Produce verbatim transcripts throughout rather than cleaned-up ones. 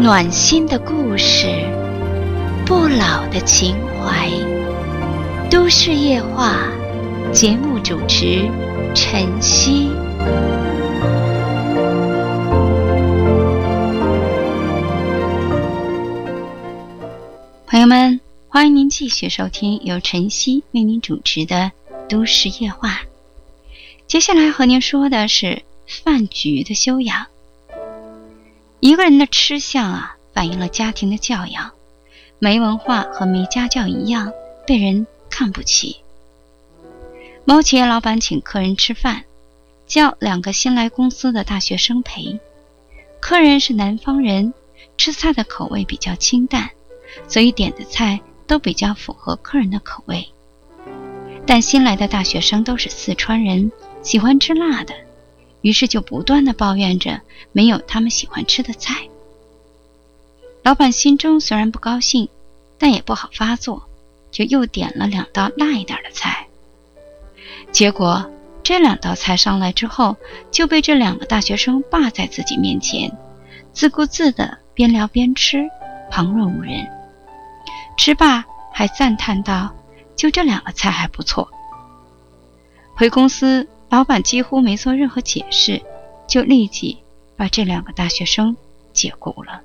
暖心的故事，不老的情怀。都市夜话，节目主持晨曦。朋友们，欢迎您继续收听由晨曦为您主持的都市夜话。接下来和您说的是饭局的修养。一个人的吃相啊，反映了家庭的教养。没文化和没家教一样，被人看不起。某企业老板请客人吃饭，叫两个新来公司的大学生陪。客人是南方人，吃菜的口味比较清淡，所以点的菜都比较符合客人的口味。但新来的大学生都是四川人，喜欢吃辣的，于是就不断地抱怨着没有他们喜欢吃的菜。老板心中虽然不高兴，但也不好发作，就又点了两道辣一点的菜。结果这两道菜上来之后，就被这两个大学生霸在自己面前，自顾自地边聊边吃，旁若无人。吃罢还赞叹道，就这两个菜还不错。回公司，老板几乎没做任何解释，就立即把这两个大学生解雇了。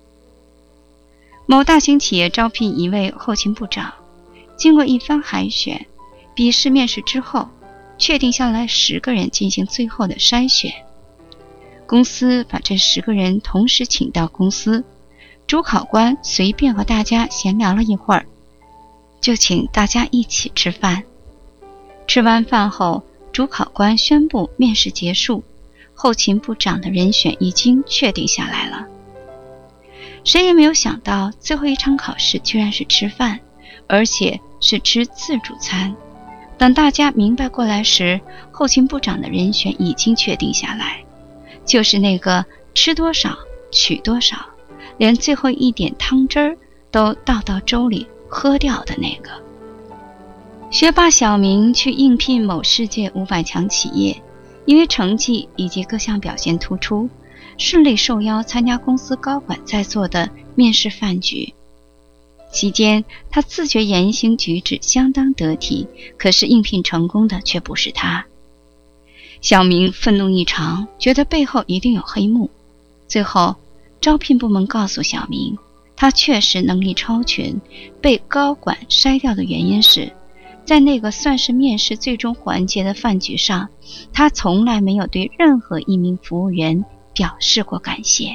某大型企业招聘一位后勤部长，经过一番海选、笔试面试之后，确定下来十个人进行最后的筛选。公司把这十个人同时请到公司，主考官随便和大家闲聊了一会儿，就请大家一起吃饭。吃完饭后，主考官宣布面试结束，后勤部长的人选已经确定下来了。谁也没有想到，最后一场考试居然是吃饭，而且是吃自助餐。等大家明白过来时，后勤部长的人选已经确定下来，就是那个吃多少取多少，连最后一点汤汁儿都倒到粥里喝掉的那个。学霸小明去应聘某世界五百强企业，因为成绩以及各项表现突出，顺利受邀参加公司高管在座的面试饭局。期间他自觉言行举止相当得体，可是应聘成功的却不是他。小明愤怒异常，觉得背后一定有黑幕。最后招聘部门告诉小明，他确实能力超群，被高管筛掉的原因是，在那个算是面试最终环节的饭局上，他从来没有对任何一名服务员表示过感谢。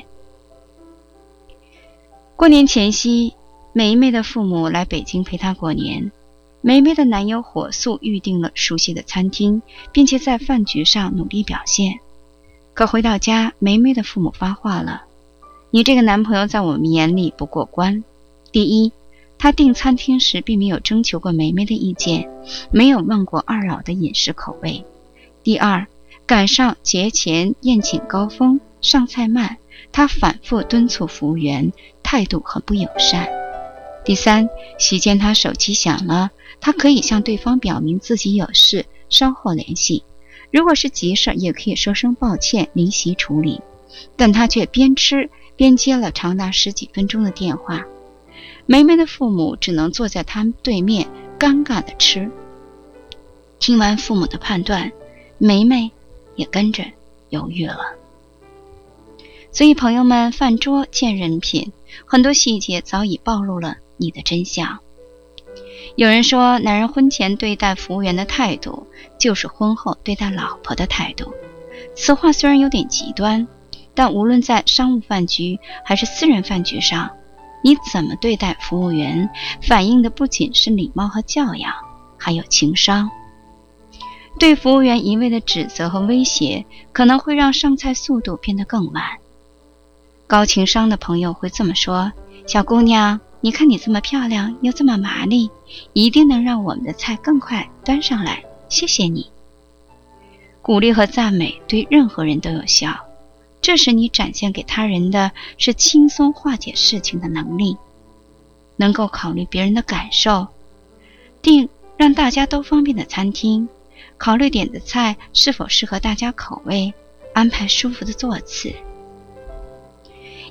过年前夕，梅梅的父母来北京陪她过年。梅梅的男友火速预定了熟悉的餐厅，并且在饭局上努力表现。可回到家，梅梅的父母发话了，你这个男朋友在我们眼里不过关。第一，他订餐厅时并没有征求过梅梅的意见，没有问过二老的饮食口味。第二，赶上节前宴请高峰，上菜慢，他反复敦促服务员，态度很不友善。第三，席间他手机响了，他可以向对方表明自己有事，稍后联系，如果是急事也可以说声抱歉，离席处理，但他却边吃边接了长达十几分钟的电话。梅梅的父母只能坐在他们对面，尴尬地吃。听完父母的判断，梅梅也跟着犹豫了。所以朋友们，饭桌见人品，很多细节早已暴露了你的真相。有人说，男人婚前对待服务员的态度，就是婚后对待老婆的态度。此话虽然有点极端，但无论在商务饭局还是私人饭局上，你怎么对待服务员，反映的不仅是礼貌和教养，还有情商。对服务员一味的指责和威胁，可能会让上菜速度变得更慢。高情商的朋友会这么说，小姑娘，你看你这么漂亮又这么麻利，一定能让我们的菜更快端上来，谢谢你。鼓励和赞美对任何人都有效，这时你展现给他人的是轻松化解事情的能力，能够考虑别人的感受，订让大家都方便的餐厅，考虑点的菜是否适合大家口味，安排舒服的座次。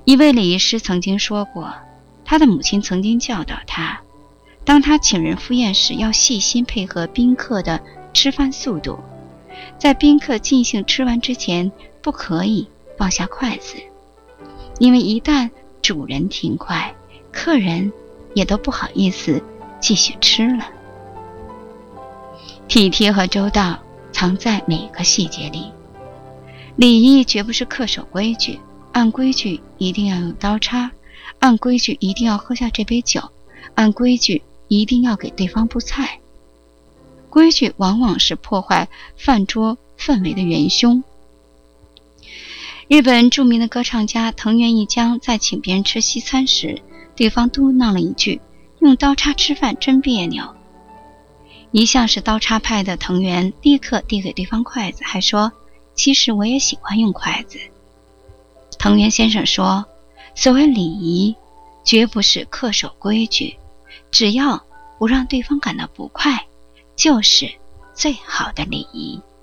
一位礼仪师曾经说过，他的母亲曾经教导他，当他请人赴宴时，要细心配合宾客的吃饭速度，在宾客尽兴吃完之前，不可以放下筷子，因为一旦主人停筷，客人也都不好意思继续吃了。体贴和周到藏在每个细节里，礼仪绝不是恪守规矩，按规矩一定要用刀叉，按规矩一定要喝下这杯酒，按规矩一定要给对方布菜。规矩往往是破坏饭桌氛围的元凶。日本著名的歌唱家藤原一江在请别人吃西餐时，对方嘟囔了一句：“用刀叉吃饭真别扭。”一向是刀叉派的藤原立刻递给对方筷子，还说：“其实我也喜欢用筷子。”藤原先生说，所谓礼仪绝不是恪守规矩，只要不让对方感到不快，就是最好的礼仪。